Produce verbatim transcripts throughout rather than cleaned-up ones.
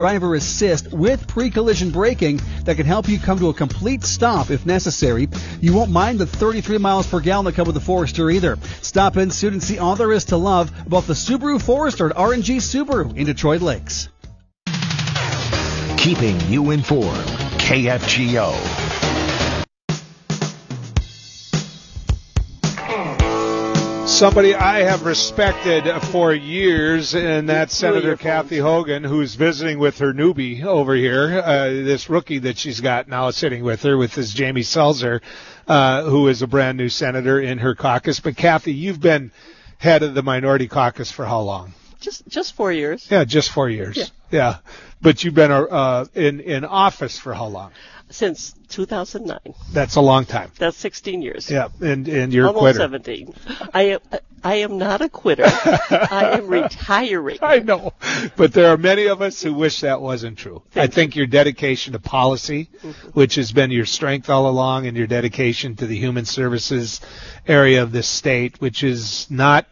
driver assist with pre-collision braking that can help you come to a complete stop if necessary. You won't mind the thirty-three miles per gallon that come with the Forester either. Stop in soon and see all there is to love about the Subaru Forester at R and G Subaru in Detroit Lakes. Keeping you informed, K F G O. Somebody I have respected for years, and that's Senator Kathy Hogan, who's visiting with her newbie over here, uh, this rookie that she's got now sitting with her, with this Jamie Selzer, uh, who is a brand new senator in her caucus. But Kathy, you've been head of the minority caucus for how long? Just just four years. Yeah, just four years. Yeah. yeah. But you've been uh, in, in office for how long? Since two thousand nine. That's a long time. That's sixteen years. Yeah, and, and you're Almost a quitter. seventeen. I am, I am not a quitter. I am retiring. I know, but there are many of us who wish that wasn't true. Thank I think your dedication to policy, mm-hmm. which has been your strength all along, and your dedication to the human services area of this state, which is not,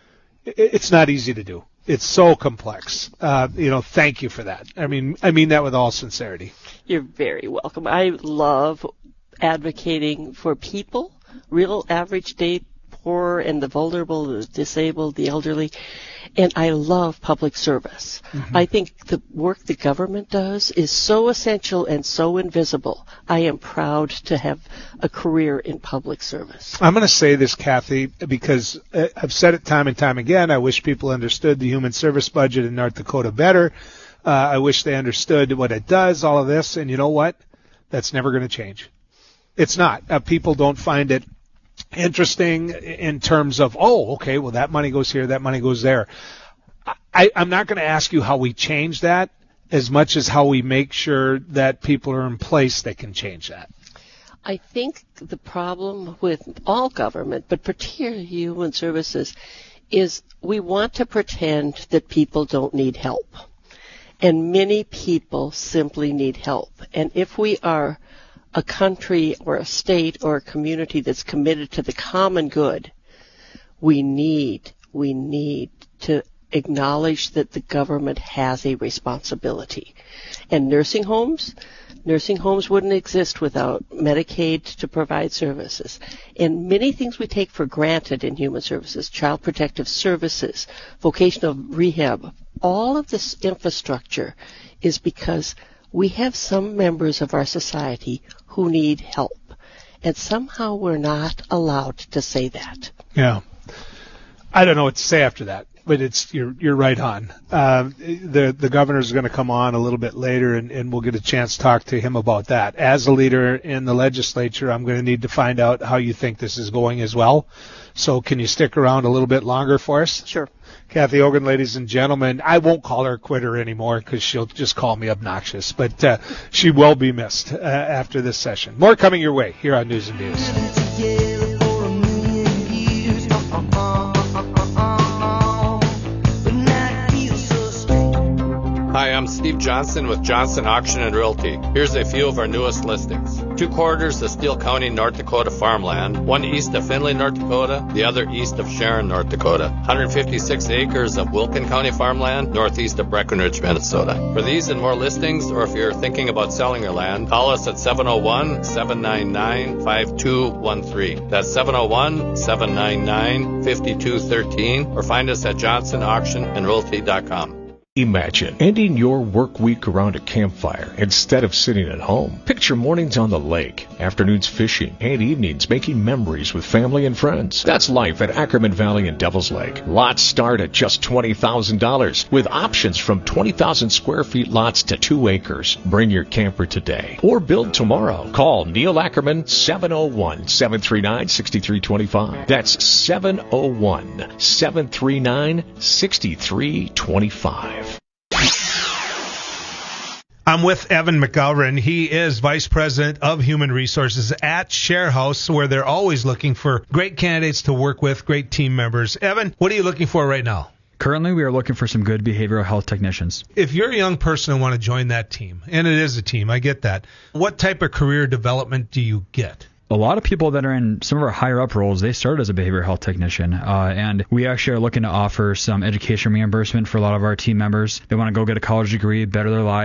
it's not easy to do. It's so complex. Uh, you know, thank you for that. I mean, I mean that with all sincerity. You're very welcome. I love advocating for people, real average day poor and the vulnerable, the disabled, the elderly, and I love public service. Mm-hmm. I think the work the government does is so essential and so invisible. I am proud to have a career in public service. I'm going to say this, Kathy, because I've said it time and time again. I wish people understood the human service budget in North Dakota better. Uh, I wish they understood what it does, all of this. And you know what? That's never going to change. It's not. Uh, people don't find it interesting in terms of, oh, okay, well, that money goes here, that money goes there. I, I'm not going to ask you how we change that as much as how we make sure that people are in place that can change that. I think the problem with all government, but particularly human services, is we want to pretend that people don't need help. And many people simply need help. And if we are a country or a state or a community that's committed to the common good, we need, we need to acknowledge that the government has a responsibility. And nursing homes, nursing homes wouldn't exist without Medicaid to provide services. And many things we take for granted in human services, child protective services, vocational rehab, all of this infrastructure is because we have some members of our society who need help. And somehow we're not allowed to say that. Yeah. I don't know what to say after that, but it's you're you're right on. Uh, the the governor's going to come on a little bit later, and, and we'll get a chance to talk to him about that. As a leader in the legislature, I'm going to need to find out how you think this is going as well. So can you stick around a little bit longer for us? Sure. Kathy Hogan, ladies and gentlemen, I won't call her a quitter anymore because she'll just call me obnoxious, but uh, she will be missed uh, after this session. More coming your way here on News and Views. Hi, I'm Steve Johnson with Johnson Auction and Realty. Here's a few of our newest listings. Two quarters of Steele County, North Dakota farmland, one east of Findlay, North Dakota, the other east of Sharon, North Dakota. one hundred fifty-six acres of Wilkin County farmland, northeast of Breckenridge, Minnesota. For these and more listings, or if you're thinking about selling your land, call us at seven oh one, seven nine nine, five two one three. That's seven oh one, seven nine nine, five two one three, or find us at johnson auction and realty dot com. Imagine ending your work week around a campfire instead of sitting at home. Picture mornings on the lake, afternoons fishing, and evenings making memories with family and friends. That's life at Ackerman Valley and Devil's Lake. Lots start at just twenty thousand dollars, with options from twenty thousand square feet lots to two acres. Bring your camper today or build tomorrow. Call Neil Ackerman, seven oh one, seven three nine, six three two five. That's seven oh one, seven three nine, six three two five. I'm with Evan McGovern. He is Vice President of Human Resources at ShareHouse, where they're always looking for great candidates to work with, great team members. Evan, what are you looking for right now? Currently, we are looking for some good behavioral health technicians. If you're a young person and want to join that team, and it is a team, I get that, what type of career development do you get? a lot of people that are in some of our higher up roles, they started as a behavioral health technician. Uh, and we actually are looking to offer some education reimbursement for a lot of our team members. They want to go get a college degree, better their lives.